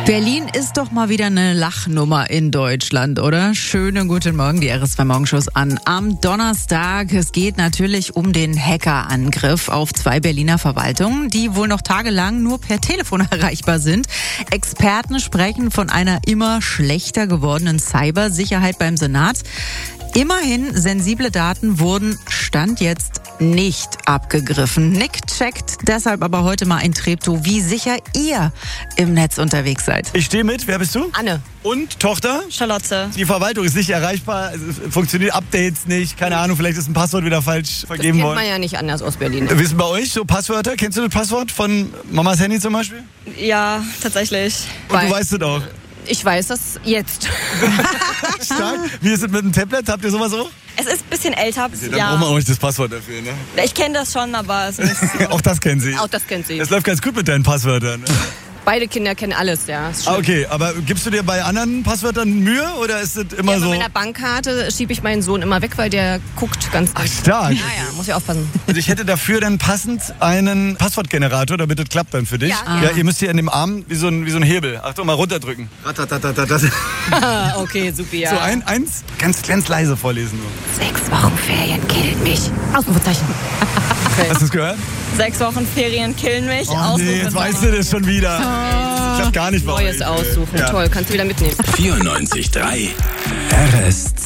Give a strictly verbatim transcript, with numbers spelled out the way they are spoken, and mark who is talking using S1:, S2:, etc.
S1: Berlin ist doch mal wieder eine Lachnummer in Deutschland, oder? Schönen guten Morgen, die R S zwei Morgenshows an. Am Donnerstag, es geht natürlich um den Hackerangriff auf zwei Berliner Verwaltungen, die wohl noch tagelang nur per Telefon erreichbar sind. Experten sprechen von einer immer schlechter gewordenen Cybersicherheit beim Senat. Immerhin, sensible Daten wurden Stand jetzt nicht abgegriffen. Nick checkt deshalb aber heute mal in Treptow, wie sicher ihr im Netz unterwegs seid.
S2: Ich stehe mit. Wer bist du?
S3: Anne.
S2: Und Tochter?
S3: Charlotte.
S2: Die Verwaltung ist nicht erreichbar, es funktioniert Updates nicht, keine Ahnung, vielleicht ist ein Passwort wieder falsch vergeben
S3: Das
S2: worden.
S3: kennt man ja nicht anders aus Berlin.
S2: Wie ist denn bei euch so Passwörter? Kennst du das Passwort von Mamas Handy zum Beispiel?
S4: Ja, tatsächlich.
S2: Und
S3: Weil-
S2: du weißt es auch.
S3: Ich weiß das jetzt.
S2: Stark. Wie ist es mit dem Tablet? Habt ihr sowas auch?
S4: Es ist ein bisschen älter.
S2: Dann braucht
S4: Ja,
S2: man auch nicht das Passwort dafür, ne?
S4: ich kenne das schon, aber es ist
S2: Auch das kennen sie.
S3: Auch das kennt sie.
S2: Das läuft ganz gut mit deinen Passwörtern. Ne?
S3: Beide Kinder kennen alles, ja. Ist
S2: Ah,
S3: schön.
S2: okay, aber gibst du dir bei anderen Passwörtern Mühe oder ist es immer
S3: Ja,
S2: so?
S3: bei meiner Bankkarte schiebe ich meinen Sohn immer weg, weil der guckt ganz
S2: Ach, stark.
S3: Ja, ja, muss ich aufpassen.
S2: Also ich hätte dafür dann passend einen Passwortgenerator, damit das klappt dann für dich.
S3: Ja.
S2: Ja, ihr müsst hier in dem Arm wie so ein, wie so ein Hebel. Achtung, mal runterdrücken. Ratatatatat.
S3: Okay, super, ja.
S2: So ein, eins, ganz, ganz leise vorlesen nur.
S3: Sechs Wochen Ferien killt mich. Ausrufezeichen.
S2: Hast du es gehört?
S4: sechs Wochen Ferien killen mich.
S2: Oh nee, jetzt weißt du das schon wieder. Das klappt gar nicht bei
S3: Neues
S2: euch.
S3: aussuchen.
S2: Ja.
S3: Toll, kannst du wieder mitnehmen.
S5: vierundneunzig Komma drei R S